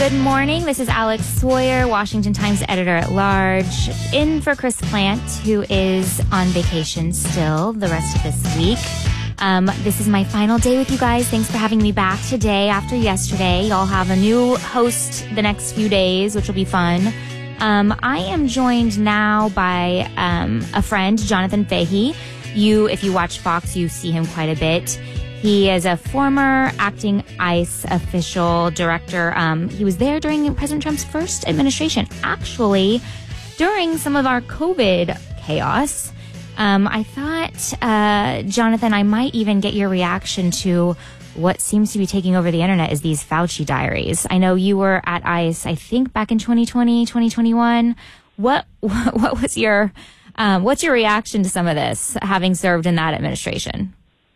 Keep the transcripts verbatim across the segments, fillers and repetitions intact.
Good morning. This is Alex Sawyer, Washington Times editor-at-large, in for Chris Plant, who is on vacation still the rest of this week. Um, this is my final day with you guys. Thanks for having me back today after yesterday. Y'all have a new host the next few days, which will be fun. Um, I am joined now by um, a friend, Jonathan Fahey. You, if you watch Fox, you see him quite a bit. He is a former acting ICE official director. Um, he was there during President Trump's first administration, actually, during some of our COVID chaos. Um, I thought, uh, Jonathan, I might even get your reaction to what seems to be taking over the internet is these Fauci diaries. I know you were at ICE, I think, back in twenty twenty, twenty twenty-one. What, what, what was your, um, what's your reaction to some of this, having served in that administration?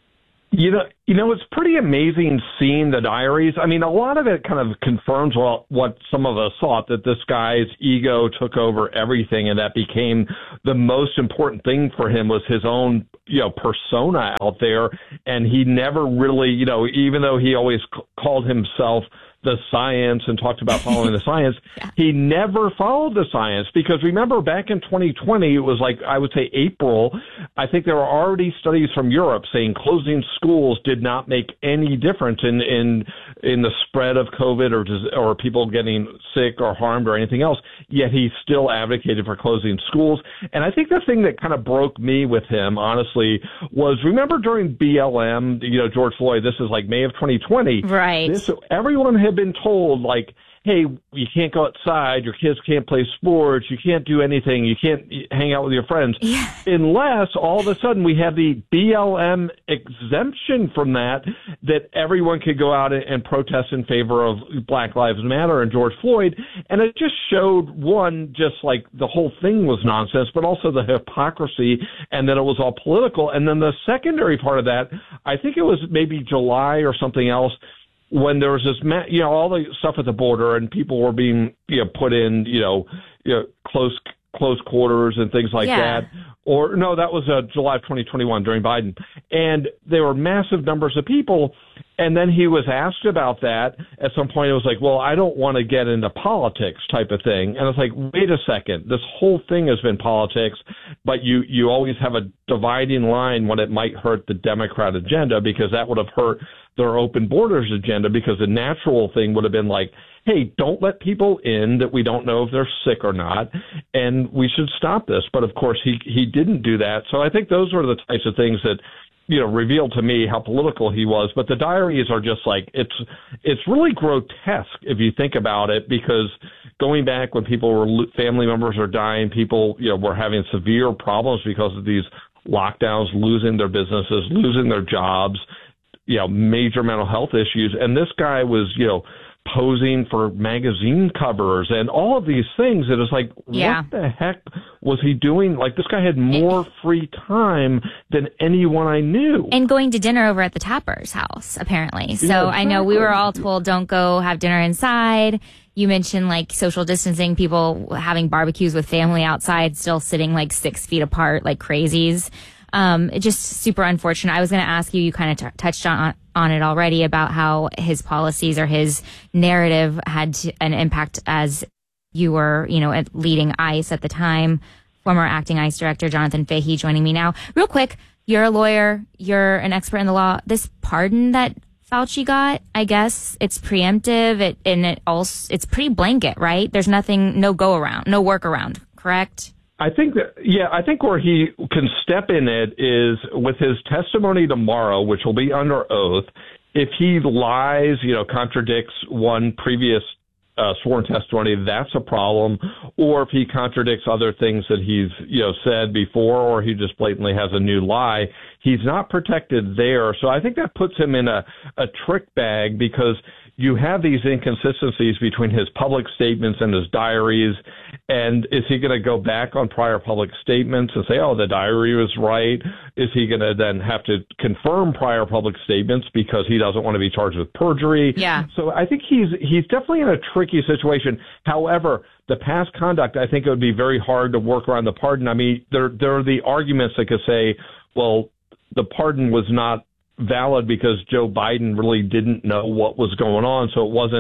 You know, you know, it's pretty amazing seeing the diaries. I mean, a lot of it kind of confirms what, what some of us thought, that this guy's ego took over everything, and that became the most important thing for him was his own, you know, persona out there. And he never really, you know, even though he always c- called himself the science and talked about following the science, yeah. He never followed the science, because remember back in twenty twenty, it was like, I would say April, I think there were already studies from Europe saying closing schools did not make any difference in, in, in the spread of COVID or, or people getting sick or harmed or anything else. Yet he still advocated for closing schools. And I think the thing that kind of broke me with him, honestly, was remember during B L M, you know, George Floyd, this is like May of twenty twenty. Right. This, everyone had been told, like, hey, you can't go outside, your kids can't play sports, you can't do anything, you can't hang out with your friends, yeah. unless all of a sudden we have the B L M exemption from that, that everyone could go out and protest in favor of Black Lives Matter and George Floyd. And it just showed, one, just like the whole thing was nonsense, but also the hypocrisy, and that it was all political. And then the secondary part of that, I think it was maybe July or something else, when there was this, you know, all the stuff at the border and people were being, you know, put in, you know, you know close close quarters and things like yeah. that. Or no, that was uh, July of twenty twenty-one during Biden. And there were massive numbers of people. And then he was asked about that. At some point, it was like, well, I don't want to get into politics type of thing. And it's like, wait a second, this whole thing has been politics, but you, you always have a dividing line when it might hurt the Democrat agenda, because that would have hurt their open borders agenda, because the natural thing would have been like, hey, don't let people in that we don't know if they're sick or not, and we should stop this. But of course, he he didn't do that. So I think those were the types of things that, you know, revealed to me how political he was. But the diaries are just like, it's it's really grotesque if you think about it, because going back when people were, family members are dying, people, you know, were having severe problems because of these lockdowns, losing their businesses, losing their jobs, you know, major mental health issues. And this guy was, you know, posing for magazine covers and all of these things. It is like, yeah. What the heck was he doing? Like, this guy had more free time than anyone I knew. And going to dinner over at the Tapper's house, apparently. So yeah, I know we were all told, don't go have dinner inside. You mentioned like social distancing, people having barbecues with family outside, still sitting like six feet apart like crazies. Um, it just super unfortunate. I was going to ask you, you kind of t- touched on, on it already, about how his policies or his narrative had to, an impact as you were, you know, at leading ICE at the time. Former acting ICE director Jonathan Fahey joining me now. Real quick, you're a lawyer, you're an expert in the law. This pardon that Fauci got, I guess it's preemptive, it, and it also, it's pretty blanket, right? There's nothing, no go around, no work around, correct? I think that, yeah, I think where he can step in it is with his testimony tomorrow, which will be under oath. If he lies, you know, contradicts one previous uh, sworn testimony, that's a problem. Or if he contradicts other things that he's, you know, said before, or he just blatantly has a new lie, he's not protected there. So I think that puts him in a, a trick bag, because you have these inconsistencies between his public statements and his diaries. And is he going to go back on prior public statements and say, oh, the diary was right? Is he going to then have to confirm prior public statements because he doesn't want to be charged with perjury? Yeah. So I think he's he's definitely in a tricky situation. However, the past conduct, I think it would be very hard to work around the pardon. I mean, there there are the arguments that could say, well, the pardon was not valid because Joe Biden really didn't know what was going on, so it wasn't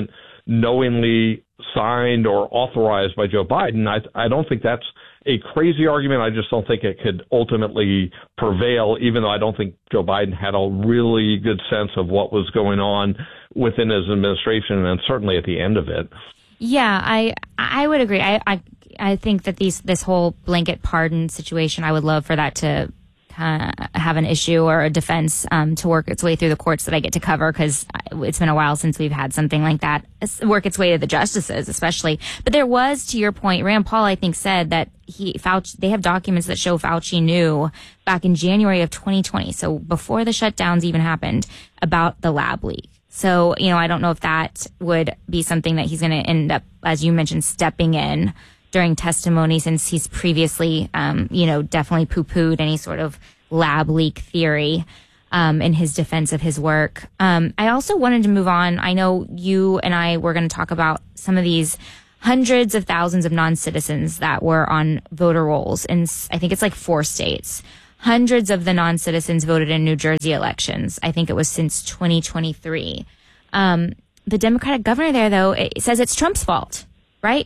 knowingly signed or authorized by Joe Biden. I, I don't think that's a crazy argument. I just don't think it could ultimately prevail, even though I don't think Joe Biden had a really good sense of what was going on within his administration and certainly at the end of it. Yeah, I I would agree. I I, I think that these this whole blanket pardon situation, I would love for that to Uh, have an issue or a defense um, to work its way through the courts that I get to cover, because it's been a while since we've had something like that work its way to the justices, especially. But there was, to your point, Rand Paul, I think, said that he Fauci, they have documents that show Fauci knew back in January of twenty twenty, so before the shutdowns even happened, about the lab leak. So, you know, I don't know if that would be something that he's going to end up, as you mentioned, stepping in during testimony, since he's previously, um, you know, definitely poo-pooed any sort of lab leak theory um, in his defense of his work. Um, I also wanted to move on. I know you and I were going to talk about some of these hundreds of thousands of non-citizens that were on voter rolls in, I think it's like four states. Hundreds of the non-citizens voted in New Jersey elections. I think it was since twenty twenty-three. Um, the Democratic governor there, though, it says it's Trump's fault, right?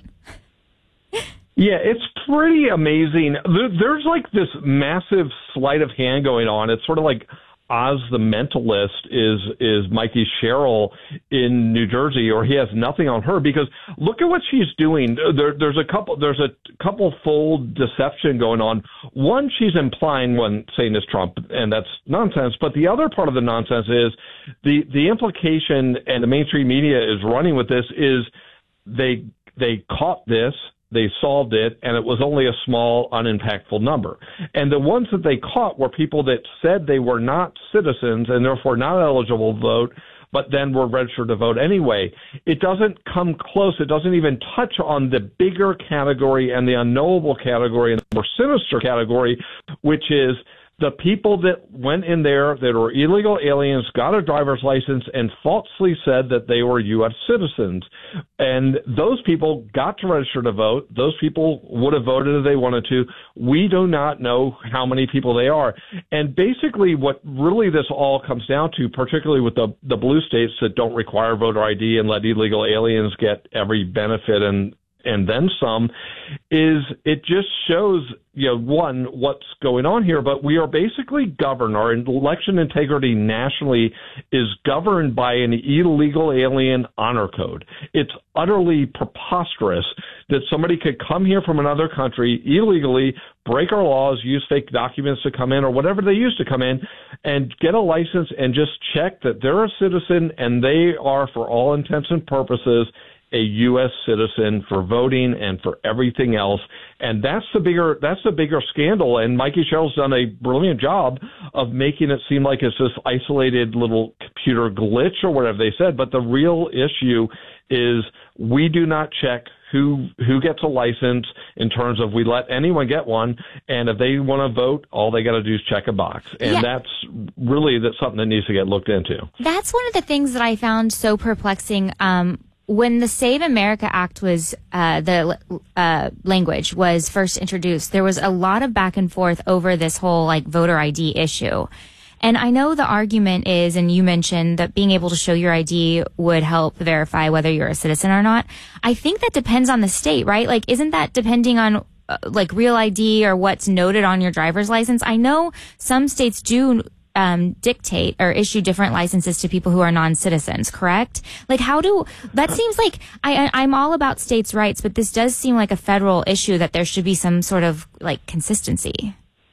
Yeah, it's pretty amazing. There's like this massive sleight of hand going on. It's sort of like Oz the Mentalist is is Mikey Sherrill in New Jersey, or he has nothing on her, because look at what she's doing. There, there's a couple there's a couple fold deception going on. One, she's implying when saying it's Trump, and that's nonsense. But the other part of the nonsense is the the implication, and the mainstream media is running with this, is they they caught this. They solved it, and it was only a small, unimpactful number. And the ones that they caught were people that said they were not citizens and therefore not eligible to vote, but then were registered to vote anyway. It doesn't come close. It doesn't even touch on the bigger category and the unknowable category and the more sinister category, which is the people that went in there that were illegal aliens, got a driver's license, and falsely said that they were U S citizens. And those people got to register to vote. Those people would have voted if they wanted to. We do not know how many people they are. And basically what really this all comes down to, particularly with the, the blue states that don't require voter I D and let illegal aliens get every benefit and and then some, is it just shows, you know, one, what's going on here, but we are basically governed, our election integrity nationally is governed by an illegal alien honor code. It's utterly preposterous that somebody could come here from another country illegally, break our laws, use fake documents to come in or whatever they use to come in, and get a license and just check that they're a citizen and they are, for all intents and purposes, a U S citizen for voting and for everything else. And that's the bigger, that's the bigger scandal. And Mikey Sherrill's done a brilliant job of making it seem like it's this isolated little computer glitch or whatever they said. But the real issue is we do not check who, who gets a license in terms of we let anyone get one. And if they want to vote, all they got to do is check a box. And yeah. that's really that's something that needs to get looked into. That's one of the things that I found so perplexing. Um, When the Save America Act was, uh, the, uh, language was first introduced, there was a lot of back and forth over this whole, like, voter I D issue. And I know the argument is, and you mentioned that being able to show your I D would help verify whether you're a citizen or not. I think that depends on the state, right? Like, isn't that depending on, uh, like, real I D or what's noted on your driver's license? I know some states do Um, dictate or issue different licenses to people who are non-citizens, correct? Like, how do, that seems like, I, I'm all about states' rights, but this does seem like a federal issue that there should be some sort of, like, consistency.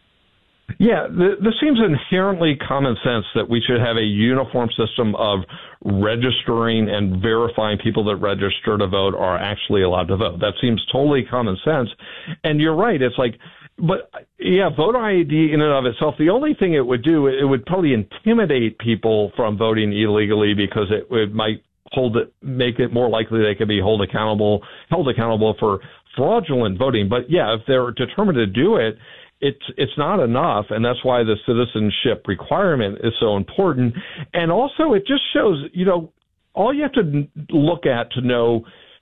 Yeah, th- this seems inherently common sense that we should have a uniform system of registering and verifying people that register to vote are actually allowed to vote. That seems totally common sense. And you're right, it's like, but yeah, voter I D in and of itself, the only thing it would do, it would probably intimidate people from voting illegally because it, it might hold it, make it more likely they could be held accountable, held accountable for fraudulent voting. But yeah, if they're determined to do it, it's it's not enough, and that's why the citizenship requirement is so important. And also, it just shows, you know, all you have to look at to know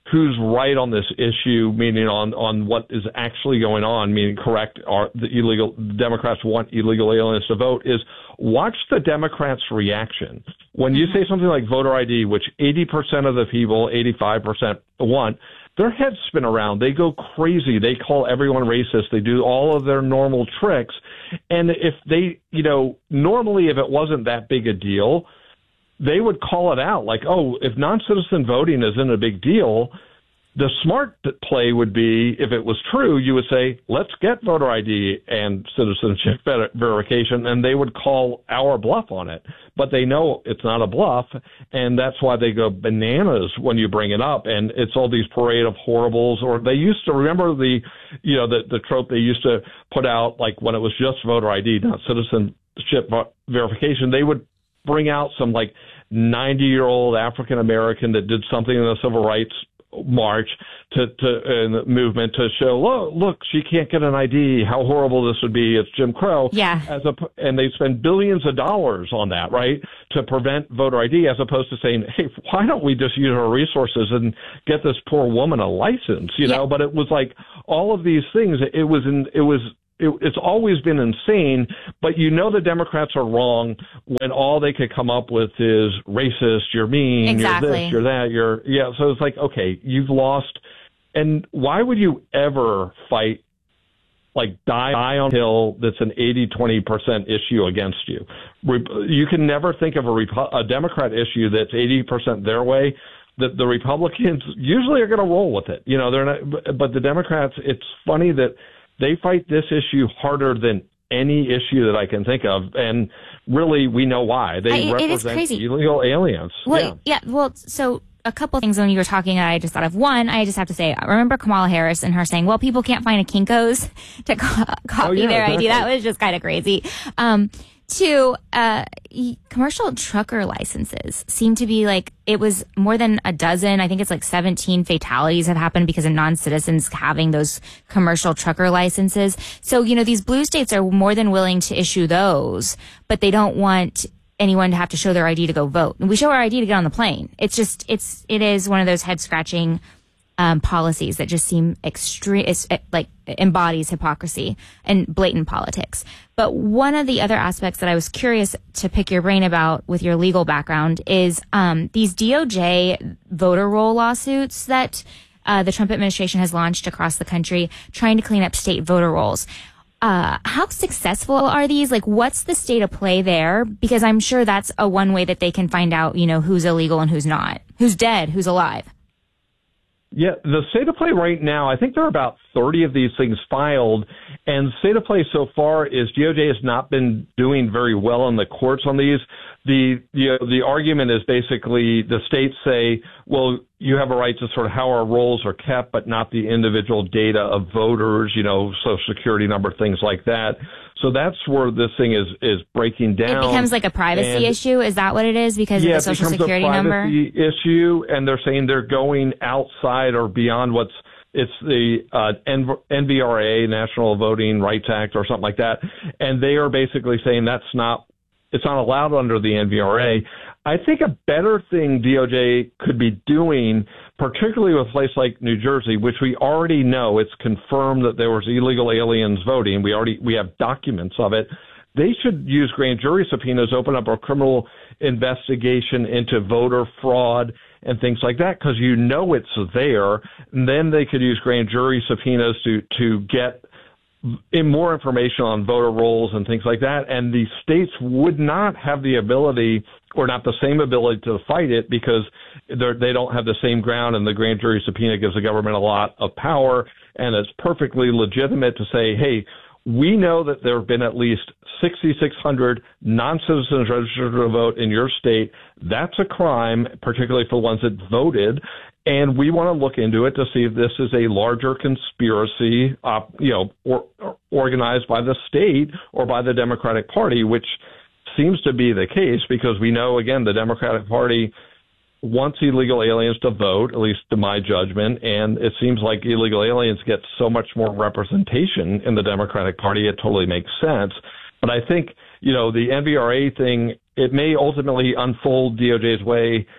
who's right on this issue, meaning on, on what is actually going on, meaning correct, are the illegal Democrats want illegal aliens to vote, is watch the Democrats' reaction. When you say something like voter I D, which eighty percent of the people, eighty-five percent want, their heads spin around. They go crazy. They call everyone racist. They do all of their normal tricks. And if they, you know, normally if it wasn't that big a deal, they would call it out like, oh, if non-citizen voting isn't a big deal, the smart play would be, if it was true, you would say, let's get voter I D and citizenship ver- verification, and they would call our bluff on it. But they know it's not a bluff, and that's why they go bananas when you bring it up, and it's all these parade of horribles. Or they used to, remember the, you know, the, the trope they used to put out, like when it was just voter I D, not citizenship verification, they would bring out some like ninety-year-old African American that did something in the civil rights march to, to uh, movement to show, look, look, she can't get an I D. How horrible this would be. It's Jim Crow. Yeah. As a, and they spend billions of dollars on that, right, to prevent voter I D, as opposed to saying, hey, why don't we just use our resources and get this poor woman a license, you know? Yeah. But it was like all of these things. It was in, it was. It, it's always been insane, but you know the Democrats are wrong when all they could come up with is racist, you're mean, exactly. you're this, you're that, you're, yeah. So it's like, okay, you've lost. And why would you ever fight, like die, die on a hill that's an eighty twenty percent issue against you? You can never think of a, Repu- a Democrat issue that's eighty percent their way. That the Republicans usually are going to roll with it. You know, they're not, but the Democrats, it's funny that they fight this issue harder than any issue that I can think of, and really, we know why. They I, represent it is crazy. illegal aliens. Well, yeah. yeah, well, so a couple things when you were talking I just thought of. One, I just have to say, I remember Kamala Harris and her saying, well, people can't find a Kinko's to co- copy oh, yeah, their exactly. I D. That was just kind of crazy. Um, two, uh, commercial trucker licenses seem to be like, it was more than a dozen. I think it's like seventeen fatalities have happened because of non-citizens having those commercial trucker licenses. So, you know, these blue states are more than willing to issue those, but they don't want anyone to have to show their I D to go vote. And we show our I D to get on the plane. It's just, it's, it is one of those head scratching Um, policies that just seem extreme, like embodies hypocrisy and blatant politics. But one of the other aspects that I was curious to pick your brain about with your legal background is um, these D O J voter roll lawsuits that uh, the Trump administration has launched across the country, trying to clean up state voter rolls. Uh, how successful are these? Like, what's the state of play there? Because I'm sure that's a one way that they can find out, you know, who's illegal and who's not, who's dead, who's alive. Yeah, the state of play right now, I think there are about thirty of these things filed, and state of play so far is D O J has not been doing very well in the courts on these. The you know, the argument is basically the states say, well, you have a right to sort of how our rolls are kept, but not the individual data of voters, you know, social security number, things like that. So that's where this thing is, is breaking down. It becomes like a privacy and, issue. Is that what it is? Because yeah, of the social it becomes security a number? privacy issue, and they're saying they're going outside or beyond what's, it's the uh, N V R A, National Voting Rights Act, or something like that. And they are basically saying that's not, it's not allowed under the N V R A. I think a better thing D O J could be doing, particularly with a place like New Jersey, which we already know it's confirmed that there was illegal aliens voting. We already we have documents of it. They should use grand jury subpoenas, open up a criminal investigation into voter fraud and things like that, because you know it's there. And then they could use grand jury subpoenas to to get in more information on voter rolls and things like that. And the states would not have the ability or not the same ability to fight it because they don't have the same ground, and the grand jury subpoena gives the government a lot of power. And it's perfectly legitimate to say, hey, we know that there have been at least sixty-six hundred non-citizens registered to vote in your state. That's a crime, particularly for the ones that voted. And we want to look into it to see if this is a larger conspiracy, uh, you know, or, or organized by the state or by the Democratic Party, which seems to be the case because we know, again, the Democratic Party wants illegal aliens to vote, at least to my judgment, and it seems like illegal aliens get so much more representation in the Democratic Party, it totally makes sense. But I think, you know, the N V R A thing, it may ultimately unfold D O J's way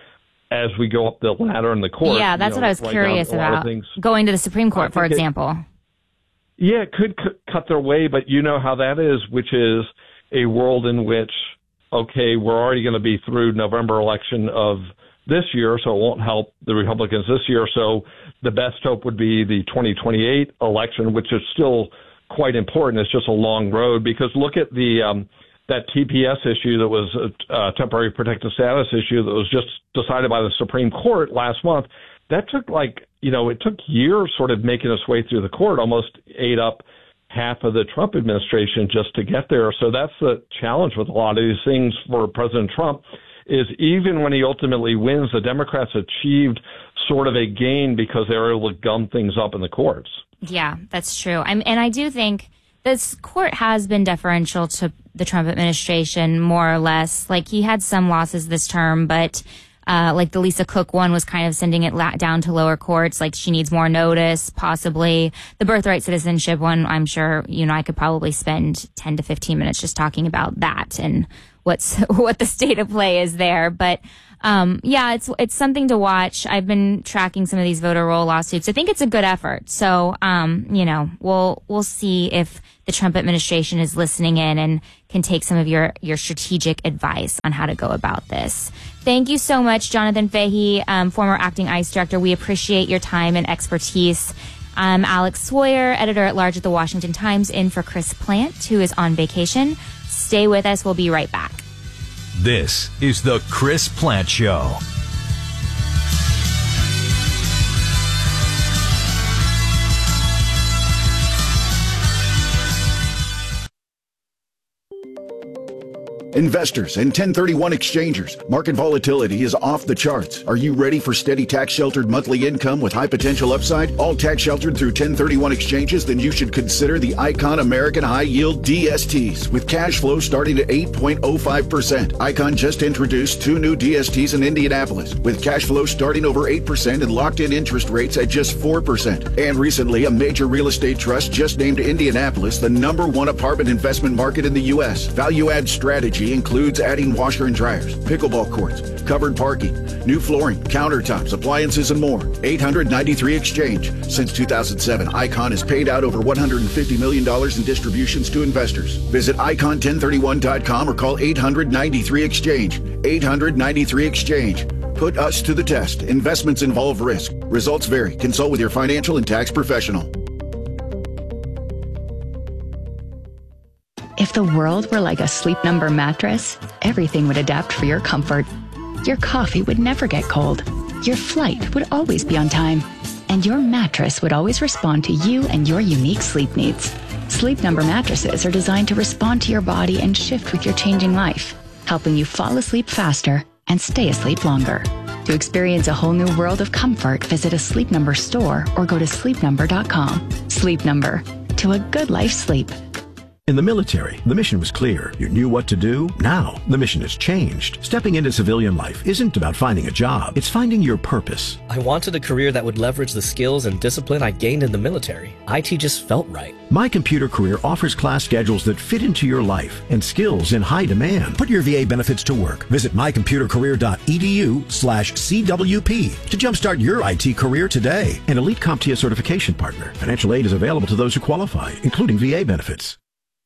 as we go up the ladder in the court. Yeah, that's you know, what I was right curious about. Going to the Supreme Court, for example. It, yeah, it could c- cut their way, but you know how that is, which is a world in which, okay, we're already going to be through November election of this year, so it won't help the Republicans this year. So the best hope would be the twenty twenty-eight election, which is still quite important. It's just a long road, because look at the um, that T P S issue that was a, a temporary protected status issue that was just decided by the Supreme Court last month. That took like, you know, it took years sort of making its way through the court, almost ate up half of the Trump administration just to get there. So that's the challenge with a lot of these things for President Trump, is even when he ultimately wins, the Democrats achieved sort of a gain because they were able to gum things up in the courts. Yeah, that's true. I'm, and I do think this court has been deferential to the Trump administration, more or less. Like, he had some losses this term, but uh, like the Lisa Cook one was kind of sending it la- down to lower courts. Like, she needs more notice, possibly. The birthright citizenship one, I'm sure, you know, I could probably spend ten to fifteen minutes just talking about that and what's what the state of play is there. But um, yeah, it's it's something to watch. I've been tracking some of these voter roll lawsuits. I think it's a good effort. So um, you know, we'll we'll see if the Trump administration is listening in and can take some of your your strategic advice on how to go about this. Thank you so much, Jonathan Fahey, um, former acting ICE director. We appreciate your time and expertise. I'm Alex Sawyer, editor-at-large at the Washington Times, in for Chris Plant, who is on vacation. Stay with us. We'll be right back. This is the Chris Plant Show. Investors and ten thirty-one exchangers, market volatility is off the charts. Are you ready for steady tax-sheltered monthly income with high potential upside? All tax-sheltered through ten thirty-one exchanges? Then you should consider the Icon American High Yield D S Ts with cash flow starting at eight point oh five percent. Icon just introduced two new D S Ts in Indianapolis with cash flow starting over eight percent and locked-in interest rates at just four percent. And recently, a major real estate trust just named Indianapolis the number one apartment investment market in the U S. Value-add strategy includes adding washer and dryers, pickleball courts, covered parking, new flooring, countertops, appliances, and more. eight hundred ninety-three Exchange. Since two thousand seven, Icon has paid out over one hundred fifty million dollars in distributions to investors. Visit icon ten thirty-one dot com or call eight hundred ninety-three Exchange. eight hundred ninety-three Exchange. Put us to the test. Investments involve risk. Results vary. Consult with your financial and tax professional. If the world were like a Sleep Number mattress, everything would adapt for your comfort. Your coffee would never get cold. Your flight would always be on time. And your mattress would always respond to you and your unique sleep needs. Sleep Number mattresses are designed to respond to your body and shift with your changing life, helping you fall asleep faster and stay asleep longer. To experience a whole new world of comfort, visit a Sleep Number store or go to sleep number dot com. Sleep Number. To a good life's sleep. In the military, the mission was clear. You knew what to do. Now, the mission has changed. Stepping into civilian life isn't about finding a job. It's finding your purpose. I wanted a career that would leverage the skills and discipline I gained in the military. I T just felt right. My Computer Career offers class schedules that fit into your life and skills in high demand. Put your V A benefits to work. Visit my computer career dot e d u slash C W P to jumpstart your I T career today. An elite CompTIA certification partner. Financial aid is available to those who qualify, including V A benefits.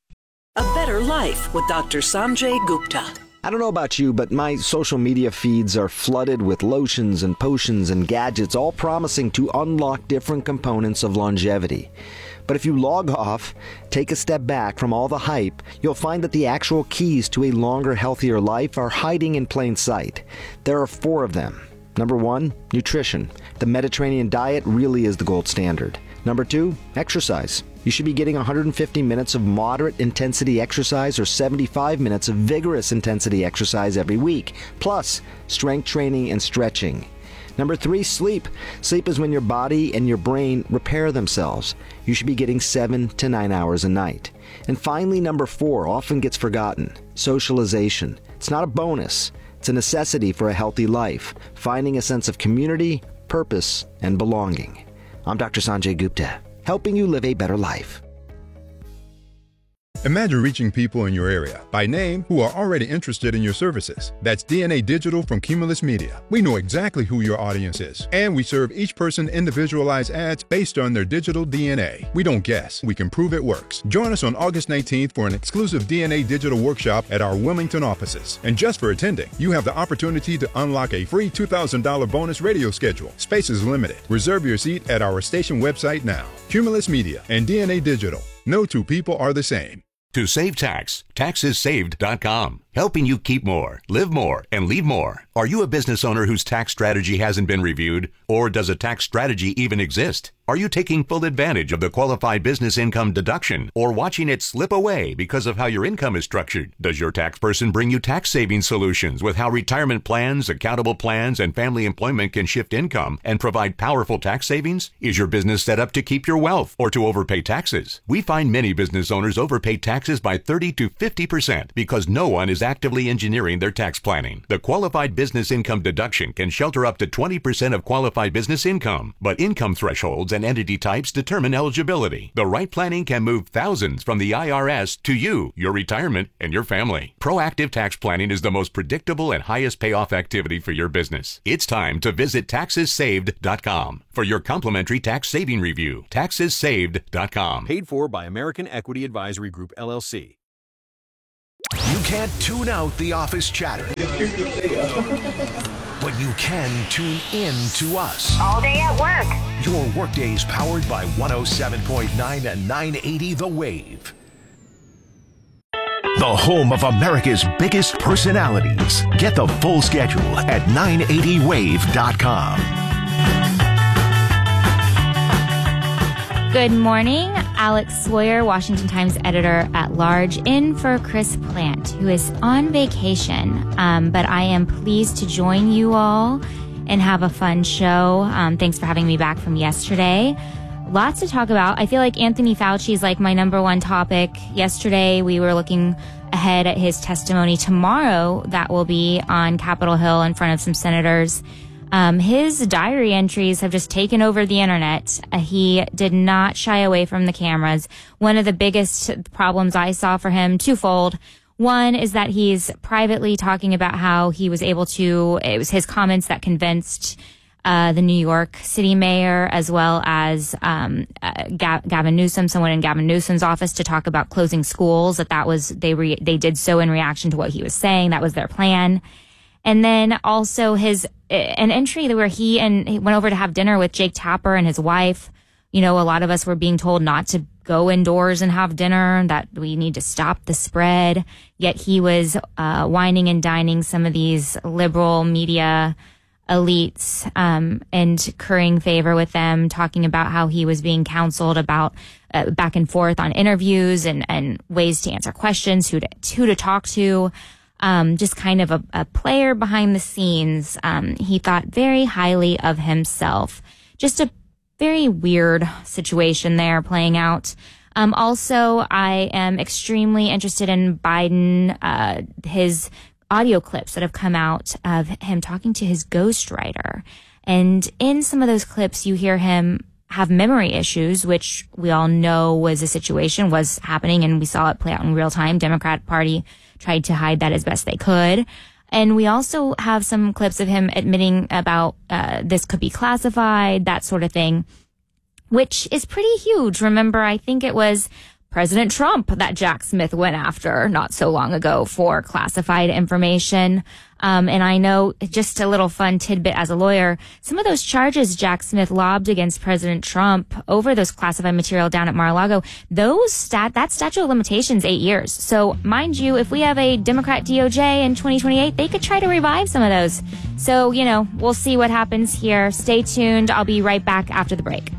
A Better Life with Doctor Sanjay Gupta. I don't know about you, but my social media feeds are flooded with lotions and potions and gadgets, all promising to unlock different components of longevity. But if you log off, take a step back from all the hype, you'll find that the actual keys to a longer, healthier life are hiding in plain sight. There are four of them. Number one, nutrition. The Mediterranean diet really is the gold standard. Number two, exercise. You should be getting one hundred fifty minutes of moderate intensity exercise or seventy-five minutes of vigorous intensity exercise every week, plus strength training and stretching. Number three, sleep. Sleep is when your body and your brain repair themselves. You should be getting seven to nine hours a night. And finally, number four, often gets forgotten, socialization. It's not a bonus. It's a necessity for a healthy life, finding a sense of community, purpose, and belonging. I'm Doctor Sanjay Gupta, helping you live a better life. Imagine reaching people in your area by name who are already interested in your services. That's D N A Digital from Cumulus Media. We know exactly who your audience is, and we serve each person individualized ads based on their digital D N A. We don't guess, we can prove it works. Join us on August nineteenth for an exclusive D N A Digital workshop at our Wilmington offices. And just for attending, you have the opportunity to unlock a free two thousand dollars bonus radio schedule. Space is limited. Reserve your seat at our station website now. Cumulus Media and D N A Digital. No two people are the same. To save tax, taxes saved dot com. Helping you keep more, live more, and leave more. Are you a business owner whose tax strategy hasn't been reviewed? Or does a tax strategy even exist? Are you taking full advantage of the qualified business income deduction or watching it slip away because of how your income is structured? Does your tax person bring you tax saving solutions with how retirement plans, accountable plans, and family employment can shift income and provide powerful tax savings? Is your business set up to keep your wealth or to overpay taxes? We find many business owners overpay taxes by thirty to fifty percent because no one is actively engineering their tax planning. The qualified business income deduction can shelter up to twenty percent of qualified business income, but income thresholds and entity types determine eligibility. The right planning can move thousands from the I R S to you, your retirement, and your family. Proactive tax planning is the most predictable and highest payoff activity for your business. It's time to visit taxes saved dot com for your complimentary tax saving review. taxes saved dot com. Paid for by American Equity Advisory Group, L L C. You can't tune out the office chatter, but you can tune in to us. All day at work. Your workday's powered by one oh seven point nine and nine eighty The Wave. The home of America's biggest personalities. Get the full schedule at nine eighty wave dot com. Good morning. Alex Sawyer, Washington Times editor at large, in for Chris Plant, who is on vacation. Um, but I am pleased to join you all and have a fun show. Um, thanks for having me back from yesterday. Lots to talk about. I feel like Anthony Fauci is like my number one topic. Yesterday, we were looking ahead at his testimony. Tomorrow, that will be on Capitol Hill in front of some senators. Um, his diary entries have just taken over the internet. Uh, he did not shy away from the cameras. One of the biggest problems I saw for him, twofold. One is that he's privately talking about how he was able to, it was his comments that convinced uh, the New York City mayor, as well as um, uh, Ga- Gavin Newsom, someone in Gavin Newsom's office, to talk about closing schools, that that was, they re- they did so in reaction to what he was saying. That was their plan. And then also his, an entry where he and he went over to have dinner with Jake Tapper and his wife. You know, a lot of us were being told not to go indoors and have dinner, that we need to stop the spread. Yet he was uh, whining and dining some of these liberal media elites um, and currying favor with them, talking about how he was being counseled about uh, back and forth on interviews and, and ways to answer questions, who to, who to talk to. Um, just kind of a, a player behind the scenes. Um, he thought very highly of himself. Just a very weird situation there playing out. Um, also, I am extremely interested in Biden, uh, his audio clips that have come out of him talking to his ghostwriter. And in some of those clips, you hear him have memory issues, which we all know was a situation, was happening, and we saw it play out in real time. Democrat Party tried to hide that as best they could. And we also have some clips of him admitting about uh, this could be classified, that sort of thing, which is pretty huge. Remember, I think it was President Trump that Jack Smith went after not so long ago for classified information. Um, and I know, just a little fun tidbit as a lawyer, some of those charges Jack Smith lobbed against President Trump over those classified material down at Mar-a-Lago, those stat, that statute of limitations, eight years. So mind you, if we have a Democrat D O J in twenty twenty-eight, they could try to revive some of those. So, you know, we'll see what happens here. Stay tuned. I'll be right back after the break.